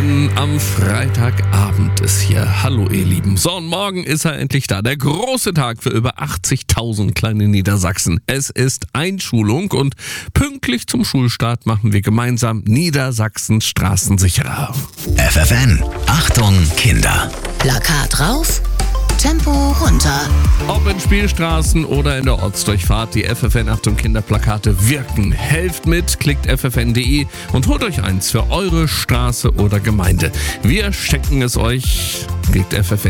FFN am Freitagabend ist hier. Hallo ihr Lieben. So, und morgen ist er endlich da. Der große Tag für über 80.000 kleine Niedersachsen. Es ist Einschulung und pünktlich zum Schulstart machen wir gemeinsam Niedersachsens Straßen sicherer. FFN, Achtung Kinder. Plakat rauf, Tempo runter. Ob in Spielstraßen oder in der Ortsdurchfahrt, die FFN Achtung Kinderplakate wirken. Helft mit, klickt ffn.de und holt euch eins für eure Straße oder Gemeinde. Wir schenken es euch, klickt ffn.